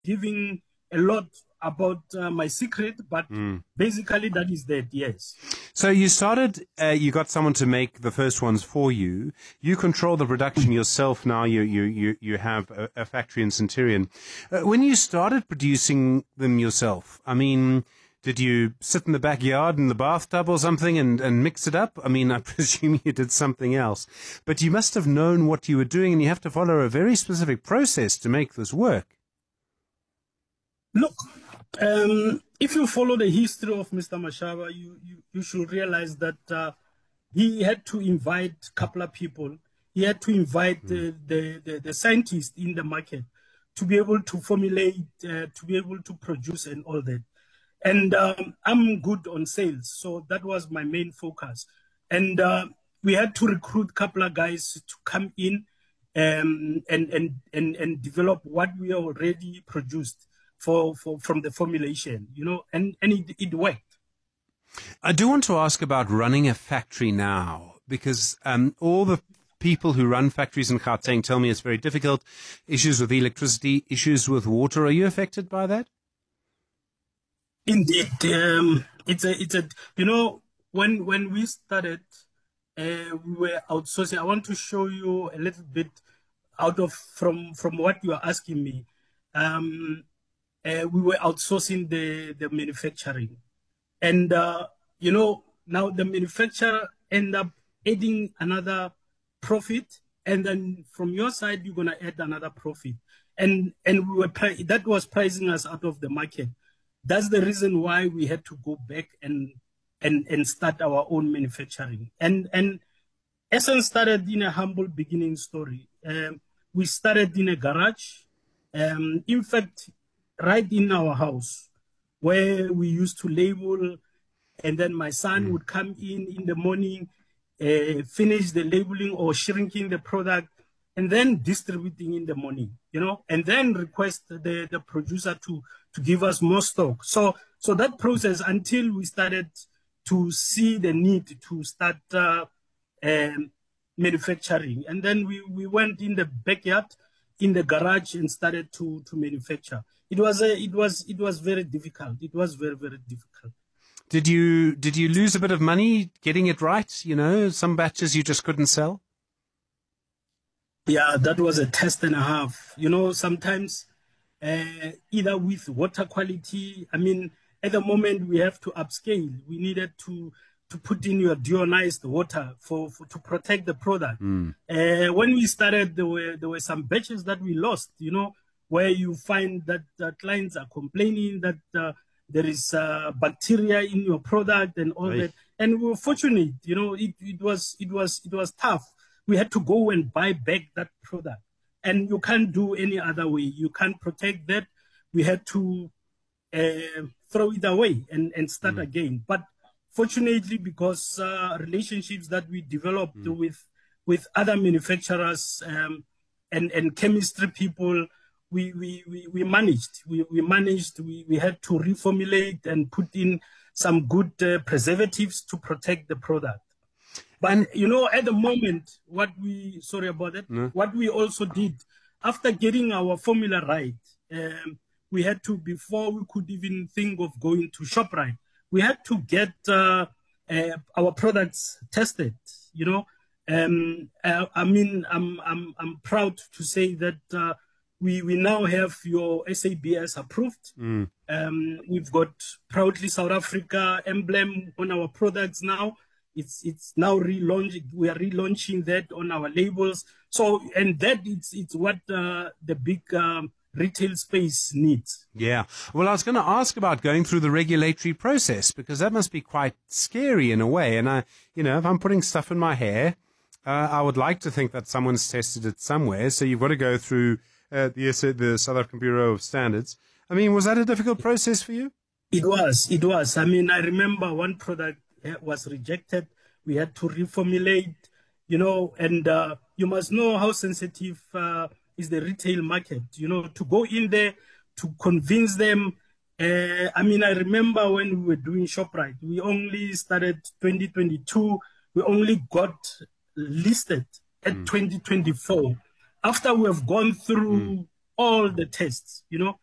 giving a lot about my secret, but basically that is that, yes. So you started, you got someone to make the first ones for you. You control the production yourself now. You have a factory in Centurion. When you started producing them yourself, I mean, did you sit in the backyard in the bathtub or something and mix it up? I mean, I presume you did something else. But you must have known what you were doing, and you have to follow a very specific process to make this work. Look, if you follow the history of Mr. Mashaba, you should realize that he had to invite a couple of people. He had to invite the scientists in the market to be able to formulate, to be able to produce and all that. And I'm good on sales, so that was my main focus. And we had to recruit a couple of guys to come in and develop what we already produced from the formulation, you know, and it worked. I do want to ask about running a factory now, because all the people who run factories in Gauteng tell me it's very difficult. Issues with electricity, issues with water. Are you affected by that? Indeed, it's a you know, when we started, we were outsourcing. I want to show you a little bit from what you are asking me. We were outsourcing the manufacturing, and you know, now the manufacturer end up adding another profit, and then from your side you're gonna add another profit, and we were that was pricing us out of the market. That's the reason why we had to go back and start our own manufacturing. And Essence started in a humble beginning story. We started in a garage. In fact, right in our house, where we used to label, and then my son would come in the morning, finish the labeling or shrinking the product, and then distributing in the morning, you know, and then request the producer to give us more stock. So that process until we started to see the need to start manufacturing. And then we went in the backyard, in the garage, and started to manufacture. It was very difficult. It was very, very difficult. Did you lose a bit of money getting it right? You know, some batches you just couldn't sell? Yeah, that was a test and a half. You know, sometimes either with water quality, I mean, at the moment we have to upscale. We needed to put in your deionized water to protect the product. When we started, there were some batches that we lost, you know, where you find that clients are complaining that there is bacteria in your product and all that. And we were fortunate, you know, it was tough. We had to go and buy back that product, and you can't do any other way. You can't protect that. We had to throw it away and start again. But fortunately, because relationships that we developed with other manufacturers and chemistry people, we managed. We had to reformulate and put in some good preservatives to protect the product. But, you know, at the moment, what we also did, after getting our formula right, we had to, before we could even think of going to ShopRite, we had to get our products tested, you know. I mean, I'm proud to say that we now have your SABS approved. We've got proudly South Africa emblem on our products now. It's now relaunched. We are relaunching that on our labels. So, and that it's what the big retail space needs. Yeah. Well, I was going to ask about going through the regulatory process, because that must be quite scary in a way. And if I'm putting stuff in my hair, I would like to think that someone's tested it somewhere. So you've got to go through the South African Bureau of Standards. I mean, was that a difficult process for you? It was. I mean, I remember one product was rejected. We had to reformulate, you know, and you must know how sensitive is the retail market, you know, to go in there, to convince them. I mean, I remember when we were doing ShopRite, we only started 2022. We only got listed at 2024 after we have gone through all the tests, you know.